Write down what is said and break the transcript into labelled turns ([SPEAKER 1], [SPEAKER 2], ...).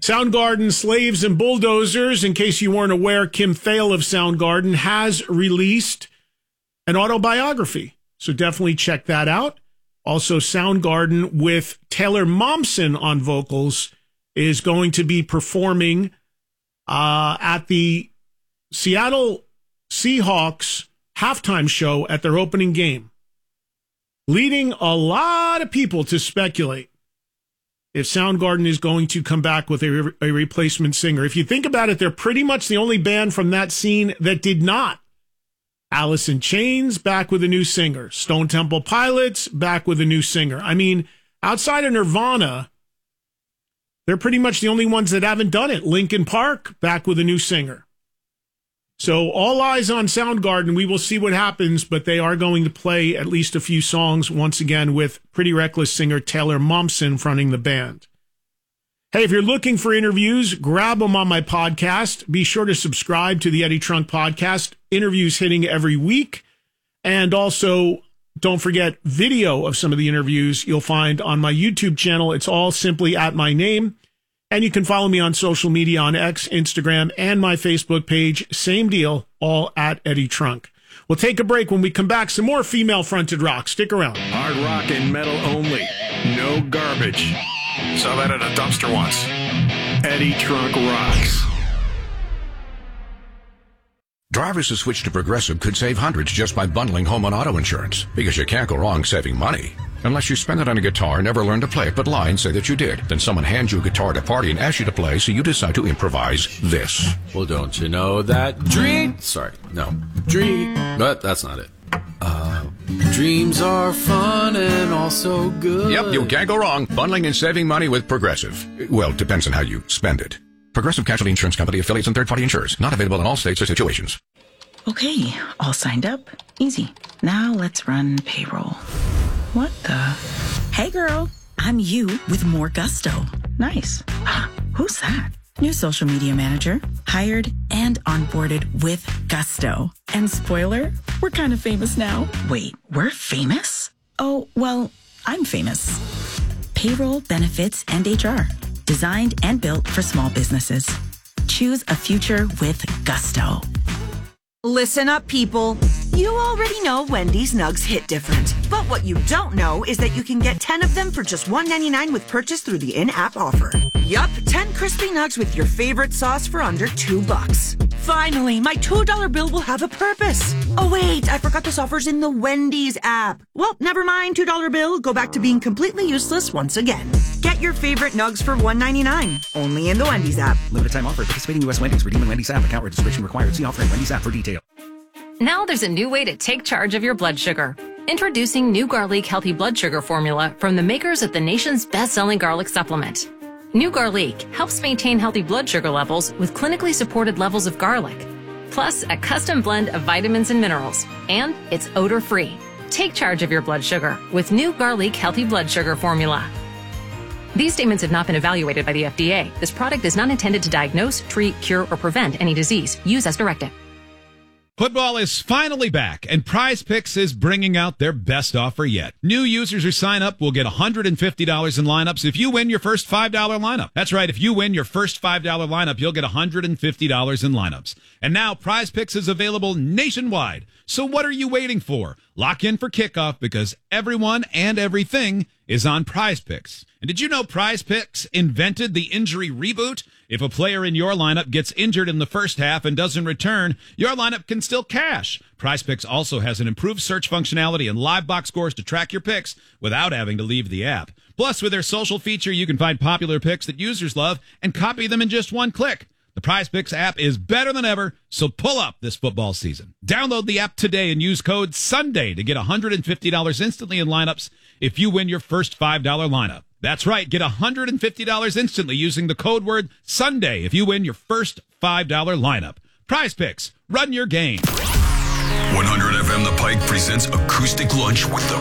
[SPEAKER 1] Soundgarden, Slaves and Bulldozers. In case you weren't aware, Kim Thale of Soundgarden has released an autobiography. So definitely check that out. Also, Soundgarden with Taylor Momsen on vocals is going to be performing at the Seattle Seahawks halftime show at their opening game, leading a lot of people to speculate if Soundgarden is going to come back with a replacement singer. If you think about it, they're pretty much the only band from that scene that did not. Alice in Chains, back with a new singer. Stone Temple Pilots, back with a new singer. I mean, outside of Nirvana, they're pretty much the only ones that haven't done it. Linkin Park, back with a new singer. So all eyes on Soundgarden. We will see what happens, but they are going to play at least a few songs once again with Pretty Reckless singer Taylor Momsen fronting the band. Hey, if you're looking for interviews, grab them on my podcast. Be sure to subscribe to the Eddie Trunk Podcast. Interviews hitting every week. And also, don't forget video of some of the interviews you'll find on my YouTube channel. It's all simply at my name. And you can follow me on social media on X, Instagram, and my Facebook page. Same deal, all at Eddie Trunk. We'll take a break. When we come back, some more female-fronted rock. Stick around.
[SPEAKER 2] Hard rock and metal only. No garbage. Saw that at a dumpster once. Eddie Trunk rocks.
[SPEAKER 3] Drivers who switch to Progressive could save hundreds just by bundling home and auto insurance, because you can't go wrong saving money. Unless you spend it on a guitar, never learn to play it, but lie and say that you did. Then someone hands you a guitar at a party and asks you to play, so you decide to improvise this.
[SPEAKER 4] Well, don't you know that but that's not it. Dreams are fun and also good.
[SPEAKER 3] Yep, you can't go wrong bundling and saving money with Progressive. Well, it depends on how you spend it. Progressive Casualty Insurance Company, affiliates, and third-party insurers. Not available in all states or situations.
[SPEAKER 5] Okay, all signed up. Easy. Now let's run payroll. What the? Hey, girl. I'm you with more gusto. Nice. Who's that? New social media manager. Hired and onboarded with gusto. And spoiler, we're kind of famous now. Wait, we're famous? Oh, well, I'm famous. Payroll, benefits, and HR. Designed and built for small businesses. Choose a future with gusto.
[SPEAKER 6] Listen up, people. You already know Wendy's Nugs hit different. But what you don't know is that you can get 10 of them for just $1.99 with purchase through the in-app offer. Yup, 10 crispy nugs with your favorite sauce for under $2. Finally, my $2 bill will have a purpose. Oh wait, I forgot this offer's in the Wendy's app. Well, never mind, $2 bill. Go back to being completely useless once again. Get your favorite nugs for $1.99. Only in the Wendy's app.
[SPEAKER 7] Limited time offer. Participating U.S. Wendy's. Redeem in Wendy's app. Account registration required. See offer in Wendy's app for detail.
[SPEAKER 8] Now there's a new way to take charge of your blood sugar. Introducing New Garlic Healthy Blood Sugar Formula from the makers of the nation's best-selling garlic supplement. New Garlic helps maintain healthy blood sugar levels with clinically supported levels of garlic, plus a custom blend of vitamins and minerals, and it's odor-free. Take charge of your blood sugar with New Garlic Healthy Blood Sugar Formula. These statements have not been evaluated by the FDA. This product is not intended to diagnose, treat, cure, or prevent any disease. Use as directed.
[SPEAKER 9] Football is finally back, and Prize Picks is bringing out their best offer yet. New users who sign up will get $150 in lineups if you win your first $5 lineup. That's right, if you win your first $5 lineup, you'll get $150 in lineups. And now Prize Picks is available nationwide. So what are you waiting for? Lock in for kickoff, because everyone and everything is on Prize Picks. And did you know Prize Picks invented the injury reboot? If a player in your lineup gets injured in the first half and doesn't return, your lineup can still cash. Prize Picks also has an improved search functionality and live box scores to track your picks without having to leave the app. Plus, with their social feature, you can find popular picks that users love and copy them in just one click. The Prize Picks app is better than ever, so pull up this football season. Download the app today and use code SUNDAY to get $150 instantly in lineups if you win your first $5 lineup. That's right, get $150 instantly using the code word SUNDAY if you win your first $5 lineup. Prize Picks, run your game.
[SPEAKER 2] 100 FM The Pike presents Acoustic Lunch with the